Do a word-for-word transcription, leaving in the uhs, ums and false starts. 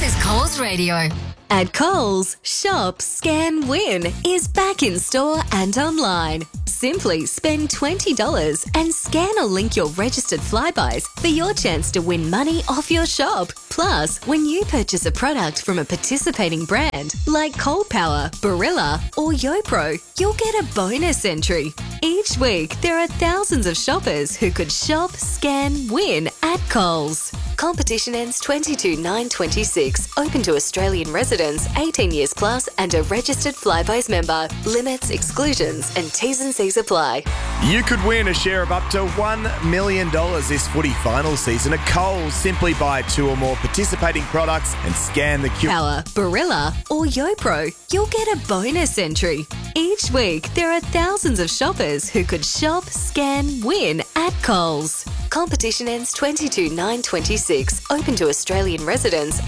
is Coles Radio. At Coles, Shop, Scan, Win is back in store and online. Simply spend twenty dollars and scan or link your registered Flybuys for your chance to win money off your shop. Plus, when you purchase a product from a participating brand like Coal Power, Barilla or YoPro, you'll get a bonus entry. Each week, there are thousands of shoppers who could shop, scan, win at Coles. Competition ends twenty-two nine twenty-six. Open to Australian residents eighteen years plus and a registered Flybuys member. Limits, exclusions and T's and C's apply. You could win a share of up to one million dollars this footy final season at Coles. Simply buy two or more participating products and scan the Q. Power, Barilla or YoPro, you'll get a bonus entry. Each week, there are thousands of shoppers who could shop, scan, win at Coles. Competition ends twenty-two nine twenty-six. Open to Australian residents